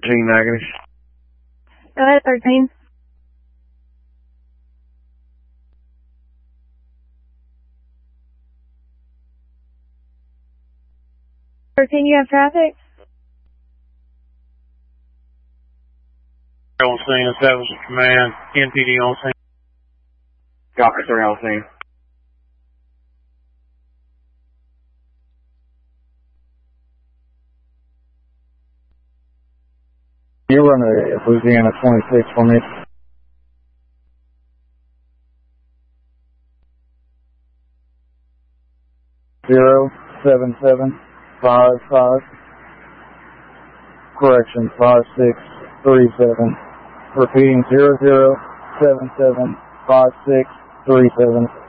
Negative. Go ahead, 13. 13, you have traffic? On scene, establish a command, NPD on scene. Copy, 3 on scene. You run a Louisiana 26 for me. 07755. Correction, 5637. Repeating 00775637.